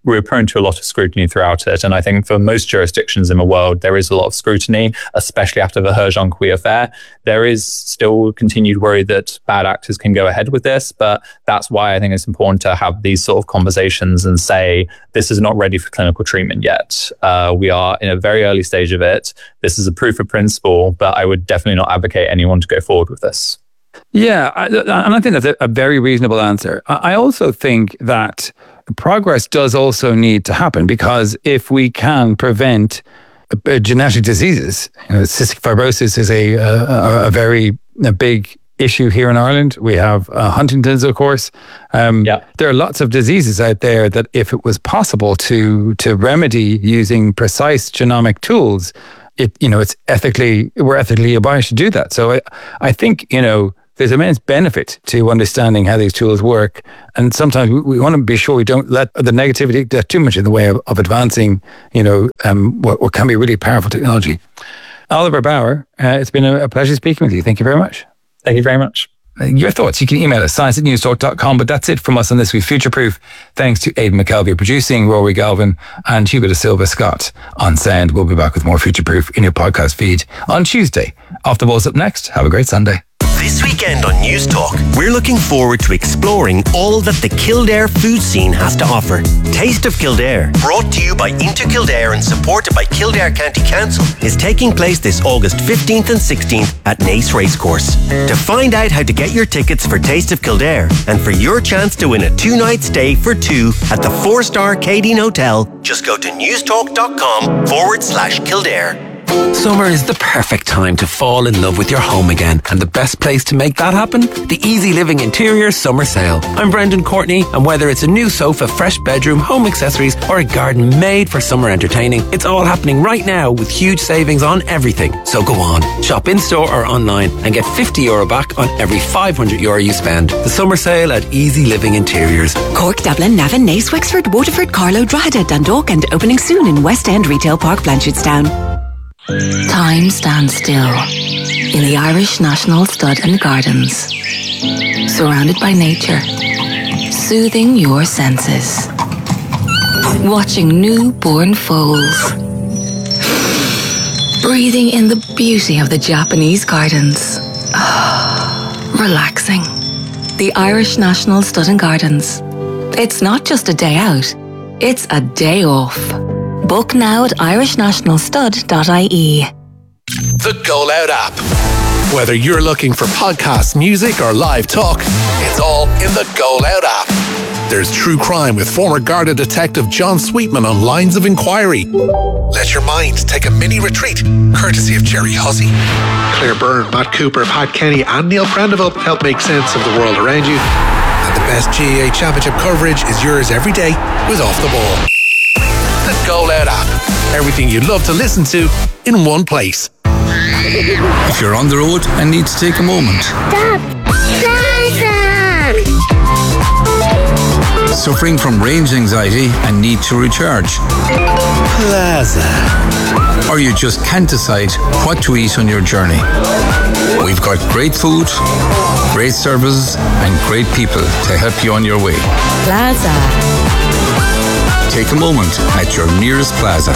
we're prone to a lot of scrutiny throughout it. And I think for most jurisdictions in the world, there is a lot of scrutiny, especially after the He Zhonghui affair. There is still continued worry that bad actors can go ahead with this, but that's why I think it's important to have these sort of conversations and say, this is not ready for clinical treatment yet. Uh, we are in a very early stage of it. This is a proof of principle, but I would definitely not advocate anyone to go forward with this. Yeah, I, and I think that's a, a very reasonable answer. I also think that progress does also need to happen, because if we can prevent uh, genetic diseases, you know, cystic fibrosis is a, a, a very a big issue here in Ireland. We have uh, Huntington's, of course. Um, yeah. There are lots of diseases out there that if it was possible to to remedy using precise genomic tools, it you know it's ethically we're ethically obliged to do that. So I, I think you know. There's immense benefit to understanding how these tools work. And sometimes we, we want to be sure we don't let the negativity get too much in the way of, of advancing, you know, um, what, what can be really powerful technology. Oliver Bauer, uh, it's been a, a pleasure speaking with you. Thank you very much. Thank you very much. Uh, your thoughts, you can email us, science at newstalk dot com. But that's it from us on This Week Future Proof. Thanks to Aidan McKelvey producing, Rory Galvin and Hugo da Silva Scott on sound. We'll be back with more Future Proof in your podcast feed on Tuesday. Off the Ball's up next. Have a great Sunday. This weekend on News Talk, we're looking forward to exploring all that the Kildare food scene has to offer. Taste of Kildare, brought to you by Into Kildare and supported by Kildare County Council, is taking place this August fifteenth and sixteenth at Naas Racecourse. To find out how to get your tickets for Taste of Kildare and for your chance to win a two-night stay for two at the four-star Cadine Hotel, just go to newstalk.com forward slash Kildare. Summer is the perfect time to fall in love with your home again, and the best place to make that happen? The Easy Living Interior Summer Sale. I'm Brendan Courtney, and whether it's a new sofa, fresh bedroom, home accessories, or a garden made for summer entertaining, it's all happening right now with huge savings on everything. So go on, shop in-store or online and get fifty euro back on every five hundred euro you spend. The Summer Sale at Easy Living Interiors. Cork, Dublin, Navan, Naas, Wexford, Waterford, Carlow, Drogheda, Dundalk, and opening soon in West End Retail Park, Blanchardstown. Time stands still in the Irish National Stud and Gardens, surrounded by nature, soothing your senses, watching newborn foals, breathing in the beauty of the Japanese gardens, relaxing. The Irish National Stud and Gardens. It's not just a day out, it's a day off. Book now at irish national stud dot I E. The Go Loud app. Whether you're looking for podcasts, music, or live talk, it's all in the Go Loud app. There's true crime with former Garda detective John Sweetman on Lines of Inquiry. Let your mind take a mini retreat, courtesy of Jerry Hussey. Claire Byrne, Matt Cooper, Pat Kenny, and Neil Prendeville help make sense of the world around you. And the best G A A Championship coverage is yours every day with Off the Ball. The Go Loud app. Everything you'd love to listen to in one place. If you're on the road and need to take a moment. Stop! Plaza! Suffering from range anxiety and need to recharge. Plaza. Or you just can't decide what to eat on your journey. We've got great food, great services, and great people to help you on your way. Plaza. Take a moment at your nearest Plaza.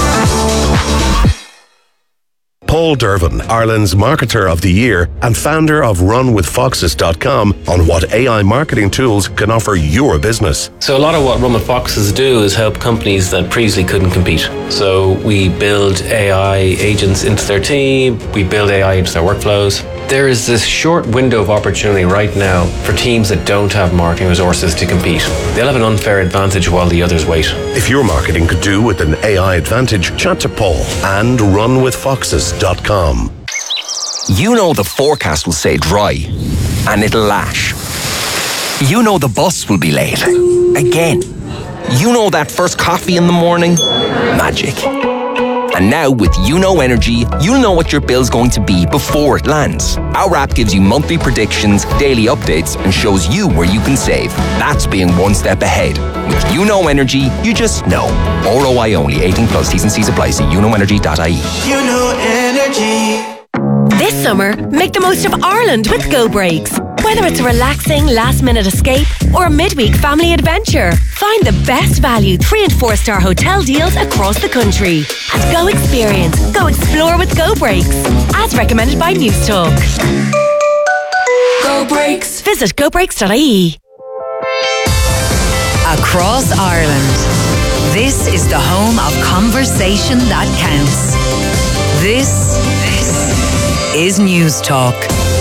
Paul Dervin, Ireland's Marketer of the Year and founder of run with foxes dot com, on what A I marketing tools can offer your business. So a lot of what Run with Foxes do is help companies that previously couldn't compete. So we build A I agents into their team, we build A I into their workflows. There is this short window of opportunity right now for teams that don't have marketing resources to compete. They'll have an unfair advantage while the others wait. If your marketing could do with an A I advantage, chat to Paul and run with foxes dot com. You know the forecast will say dry, and it'll lash. You know the bus will be late. Again. You know that first coffee in the morning? Magic. And now with YouKnow Energy, you'll know what your bill's going to be before it lands. Our app gives you monthly predictions, daily updates, and shows you where you can save. That's being one step ahead. With YouKnow Energy, you just know. R O I only, eighteen plus, T's and C's apply. See you know energy dot I E. YouKnow Energy. This summer, make the most of Ireland with Go Brakes. Whether it's a relaxing last-minute escape or a midweek family adventure, find the best value three and four star hotel deals across the country at Go Experience. Go explore with Go Breaks. As recommended by News Talk. Go Breaks. Visit go breaks dot I E. Across Ireland, this is the home of conversation that counts. This, this is News Talk.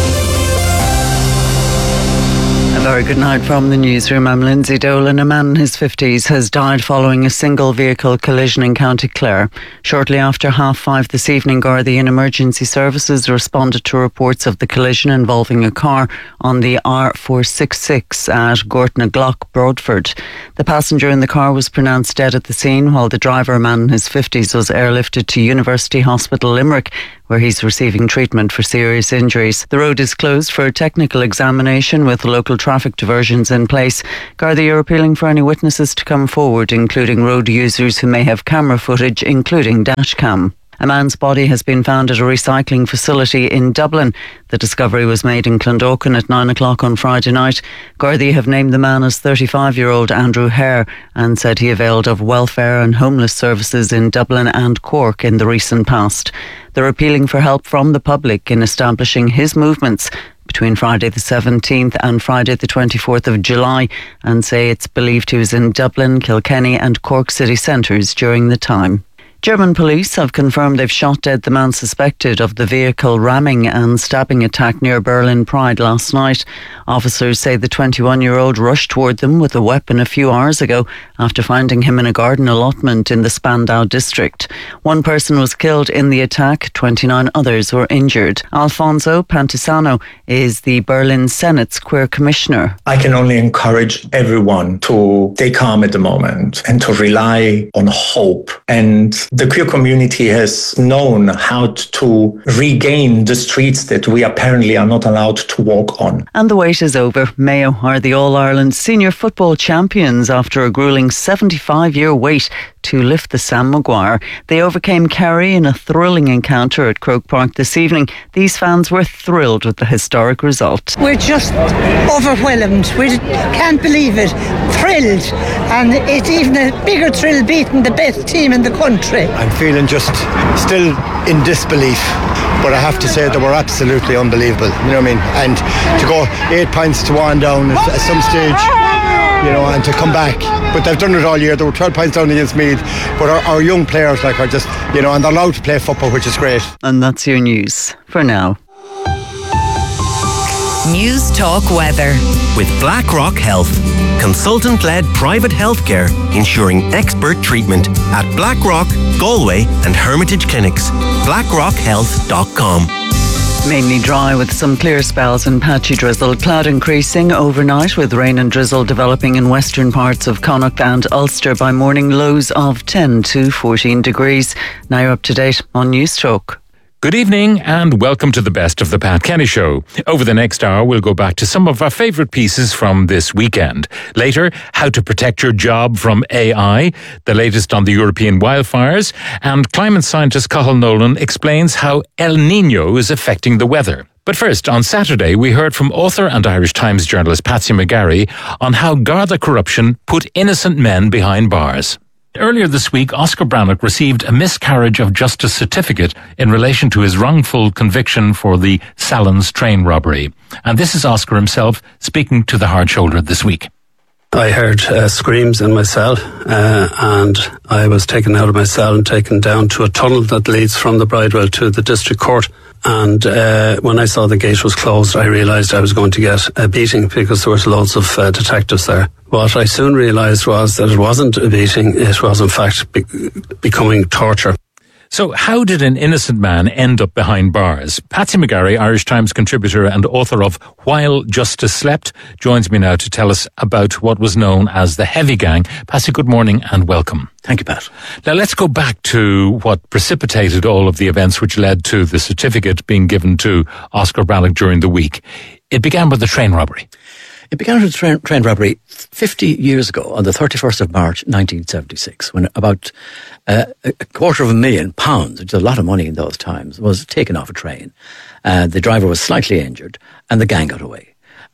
A very good night from the newsroom. I'm Lindsay Dolan. A man in his fifties has died following a single vehicle collision in County Clare. Shortly after half five this evening, Gardaí Emergency Services responded to reports of the collision involving a car on the R four sixty-six at Gortnaglock, Broadford. The passenger in the car was pronounced dead at the scene, while the driver, a man in his fifties, was airlifted to University Hospital Limerick, where he's receiving treatment for serious injuries. The road is closed for a technical examination with local traffic diversions in place. Gardaí are appealing for any witnesses to come forward, including road users who may have camera footage, including dashcam. A man's body has been found at a recycling facility in Dublin. The discovery was made in Clondalkin at nine o'clock on Friday night. Gardaí have named the man as thirty-five-year-old Andrew Hare and said he availed of welfare and homeless services in Dublin and Cork in the recent past. They're appealing for help from the public in establishing his movements between Friday the seventeenth and Friday the twenty-fourth of July, and say it's believed he was in Dublin, Kilkenny and Cork city centres during the time. German police have confirmed they've shot dead the man suspected of the vehicle ramming and stabbing attack near Berlin Pride last night. Officers say the twenty-one-year-old rushed toward them with a weapon a few hours ago after finding him in a garden allotment in the Spandau district. One person was killed in the attack, twenty-nine others were injured. Alfonso Pantisano is the Berlin Senate's queer commissioner. I can only encourage everyone to stay calm at the moment and to rely on hope. And the queer community has known how to regain the streets that we apparently are not allowed to walk on. And the wait is over. Mayo are the All-Ireland senior football champions after a gruelling seventy-five-year wait to lift the Sam Maguire. They overcame Kerry in a thrilling encounter at Croke Park this evening. These fans were thrilled with the historic result. We're just overwhelmed. We can't believe it. Thrilled. And it's even a bigger thrill beating the best team in the country. I'm feeling just still in disbelief. But I have to say they were absolutely unbelievable. You know what I mean? And to go eight points to one down at, at some stage, you know, and to come back. But they've done it all year. They were twelve points down against Meath. But our, our young players like are just, you know, and they're allowed to play football, which is great. And that's your news for now. News Talk Weather. With BlackRock Health, consultant-led private healthcare ensuring expert treatment at BlackRock, Galway and Hermitage Clinics. blackrock health dot com. Mainly dry with some clear spells and patchy drizzle. Cloud increasing overnight with rain and drizzle developing in western parts of Connacht and Ulster by morning, lows of ten to fourteen degrees. Now you're up to date on News Talk. Good evening and welcome to the Best of the Pat Kenny Show. Over the next hour, we'll go back to some of our favourite pieces from this weekend. Later, how to protect your job from A I, the latest on the European wildfires, and climate scientist Cathal Nolan explains how El Niño is affecting the weather. But first, on Saturday, we heard from author and Irish Times journalist Patsy McGarry on how Garda corruption put innocent men behind bars. Earlier this week, Oscar Brannock received a miscarriage of justice certificate in relation to his wrongful conviction for the Sallins train robbery. And this is Oscar himself speaking to the Hard Shoulder this week. I heard uh, screams in my cell uh, and I was taken out of my cell and taken down to a tunnel that leads from the Bridewell to the district court. And uh, when I saw the gate was closed, I realised I was going to get a beating because there was loads of uh, detectives there. What I soon realised was that it wasn't a beating, it was in fact be- becoming torture. So how did an innocent man end up behind bars? Patsy McGarry, Irish Times contributor and author of While Justice Slept, joins me now to tell us about what was known as the Heavy Gang. Patsy, good morning and welcome. Thank you, Pat. Now let's go back to what precipitated all of the events which led to the certificate being given to Oscar Brannock during the week. It began with the train robbery. It began with a train, train robbery fifty years ago on the thirty-first of March nineteen seventy-six, when about uh, a quarter of a million pounds, which is a lot of money in those times, was taken off a train. Uh, the driver was slightly injured and the gang got away.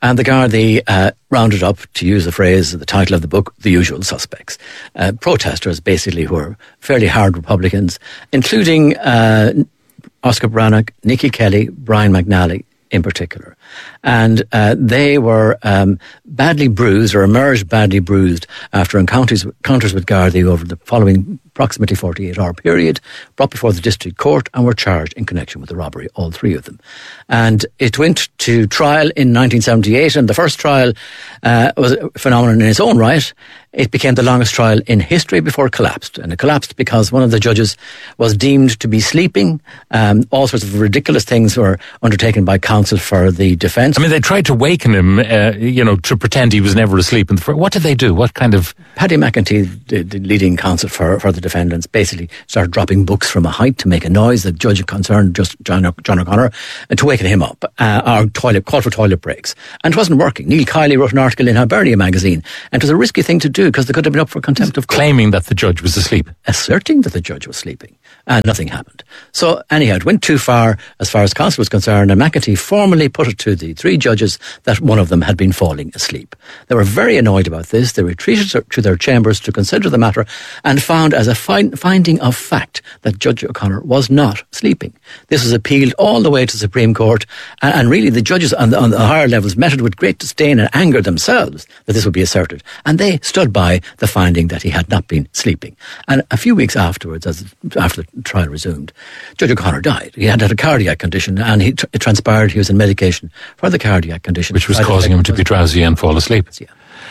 And the Gardaí uh, rounded up, to use the phrase, the title of the book, the usual suspects. Uh, protesters, basically, who were fairly hard Republicans, including uh, Oscar Brannock, Nikki Kelly, Brian McNally in particular. And uh, they were um, badly bruised, or emerged badly bruised, after encounters, encounters with Gardaí over the following approximately forty-eight hour period, brought before the district court and were charged in connection with the robbery, all three of them. And it went to trial in nineteen seventy-eight, and the first trial uh, was a phenomenon in its own right. It became the longest trial in history before it collapsed. And it collapsed because one of the judges was deemed to be sleeping. Um, all sorts of ridiculous things were undertaken by counsel for the defence. I mean, they tried to waken him, uh, you know, to pretend he was never asleep. And what did they do? What kind of... Paddy McEntee, the, the leading counsel for, for the defendants, basically started dropping books from a height to make a noise. The judge concerned, just John, John O'Connor, and to waken him up. Uh, our toilet, call for toilet breaks. And it wasn't working. Neil Kiley wrote an article in Hibernia magazine, and it was a risky thing to do because they could have been up for contempt of court. Claiming that the judge was asleep. Asserting that the judge was sleeping. And nothing happened. So anyhow, it went too far as far as counsel was concerned, and McEntee formally put it to the three judges that one of them had been falling asleep. They were very annoyed about this. They retreated to their chambers to consider the matter and found as a find, finding of fact that Judge O'Connor was not sleeping. This was appealed all the way to the Supreme Court, and, and really the judges on the, on the higher levels met it with great disdain and anger themselves that this would be asserted. And they stood by the finding that he had not been sleeping. And a few weeks afterwards, as after the trial resumed, Judge O'Connor died. He had had a cardiac condition, and he, it transpired he was in medication for the cardiac condition. Which was causing him to be drowsy and fall asleep. Yeah.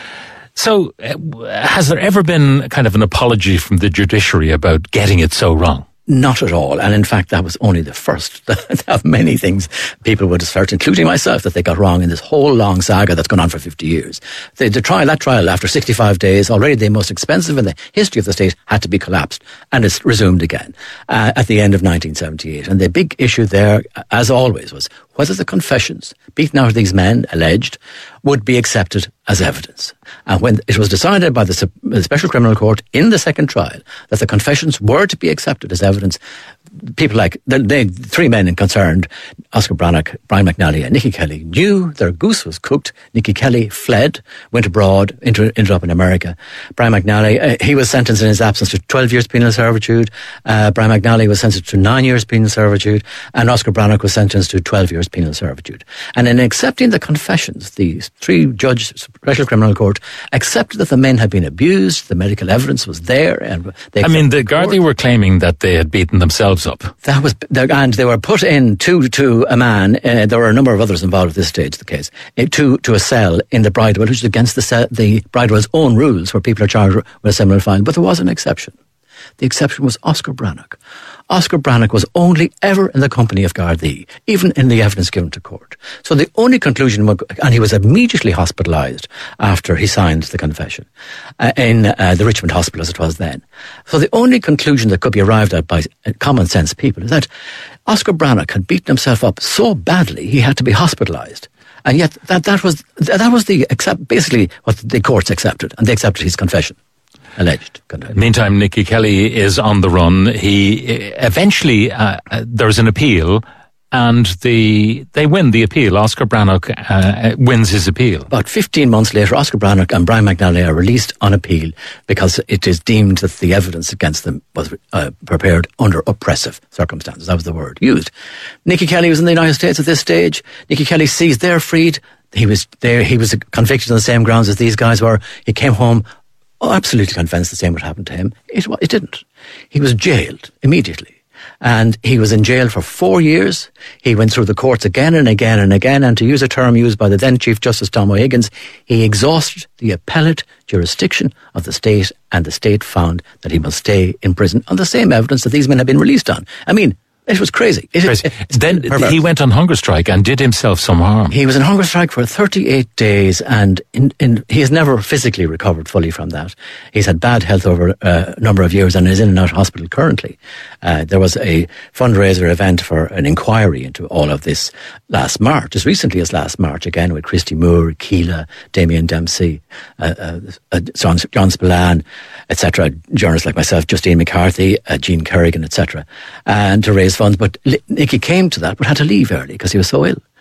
So, uh, has there ever been kind of an apology from the judiciary about getting it so wrong? Not at all. And in fact, that was only the first of many things people would assert, including myself, that they got wrong in this whole long saga that's gone on for fifty years. The, the trial, that trial, after sixty-five days, already the most expensive in the history of the state, had to be collapsed. And it's resumed again uh, at the end of nineteen seventy-eight. And the big issue there, as always, was whether the confessions beaten out of these men, alleged, would be accepted as evidence. And when it was decided by the, the Special Criminal Court in the second trial that the confessions were to be accepted as evidence, people like the, the three men in concerned, Oscar Brannock, Brian McNally and Nikki Kelly, knew their goose was cooked. Nikki Kelly fled, went abroad, ended, ended up in America. Brian McNally, uh, he was sentenced in his absence to twelve years penal servitude. Uh, Brian McNally was sentenced to nine years penal servitude, and Oscar Brannock was sentenced to twelve years penal servitude. And in accepting the confessions, the three-judge Special Criminal Court accepted that the men had been abused, the medical evidence was there. And they I mean, the Gardaí were claiming that they had beaten themselves up. That was, and they were put in to to a man. Uh, there were a number of others involved at this stage of the case. Uh, to to a cell in the Bridewell, which is against the cell, the Bridewell's own rules, where people are charged with a similar fine. But there was an exception. The exception was Oscar Brannock. Oscar Brannock was only ever in the company of Gardaí, even in the evidence given to court. So the only conclusion, and he was immediately hospitalised after he signed the confession uh, in uh, the Richmond Hospital as it was then. So the only conclusion that could be arrived at by common sense people is that Oscar Brannock had beaten himself up so badly he had to be hospitalised. And yet that, that was that was the accept, basically what the courts accepted, and they accepted his confession. Alleged. Meantime, Nikki Kelly is on the run. He eventually uh, there's an appeal, and the they win the appeal. Oscar Brannock uh, wins his appeal. About fifteen months later, Oscar Brannock and Brian McNally are released on appeal because it is deemed that the evidence against them was uh, prepared under oppressive circumstances. That was the word used. Nikki Kelly was in the United States at this stage. Nikki Kelly sees they're freed. He was there. He was convicted on the same grounds as these guys were. He came home. Oh, absolutely convinced the same would happen to him. It, it didn't. He was jailed immediately. And he was in jail for four years. He went through the courts again and again and again. And to use a term used by the then Chief Justice Tom O'Higgins, he exhausted the appellate jurisdiction of the state, and the state found that he must stay in prison on the same evidence that these men had been released on. I mean, it was crazy. It, crazy. It, then perverse. He went on hunger strike and did himself some harm. He was on hunger strike for thirty-eight days, and in, in, he has never physically recovered fully from that. He's had bad health over a number of years and is in and out of hospital currently. Uh, there was a fundraiser event for an inquiry into all of this last March, as recently as last March, again with Christy Moore, Keela, Damien Dempsey, uh, uh, uh, John, John Spillane, et cetera, journalists like myself, Justine McCarthy, uh, Jean Kerrigan, et cetera, and to raise funds. But Nicky came to that, but had to leave early because he was so ill.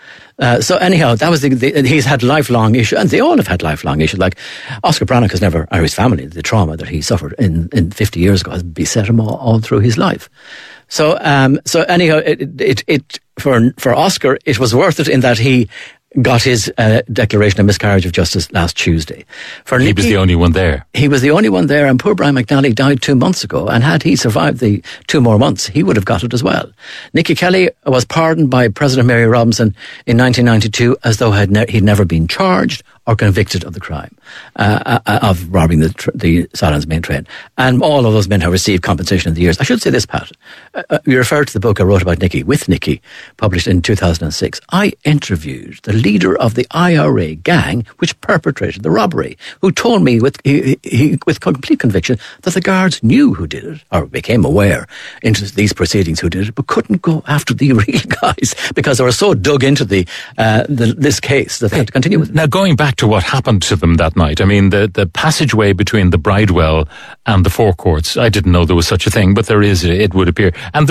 Uh, so anyhow, that was the, the, he's had lifelong issues, and they all have had lifelong issues. Like Oscar Brannock has never, or his family, the trauma that he suffered in, in fifty years ago has beset him all, all through his life. So, um, so anyhow, it, it, it, for, for Oscar, it was worth it in that he got his uh, declaration of miscarriage of justice last Tuesday. For he Nicky, was the only one there. He was the only one there, and poor Brian McNally died two months ago, and had he survived the two more months, he would have got it as well. Nicky Kelly was pardoned by President Mary Robinson in nineteen ninety-two as though had ne- he'd never been charged or convicted of the crime uh, uh, of robbing the, tr- the Salon's main train. And all of those men have received compensation in the years. I should say this, Pat. Uh, you referred to the book I wrote about Nicky, with Nicky, published in two thousand six. I interviewed the leader of the I R A gang which perpetrated the robbery, who told me with he, he, with complete conviction that the guards knew who did it, or became aware into these proceedings who did it, but couldn't go after the real guys because they were so dug into the, uh, the this case that they had to continue with it. Now, going back to what happened to them that night, I mean, the, the passageway between the Bridewell and the forecourts, I didn't know there was such a thing, but there is, it would appear. And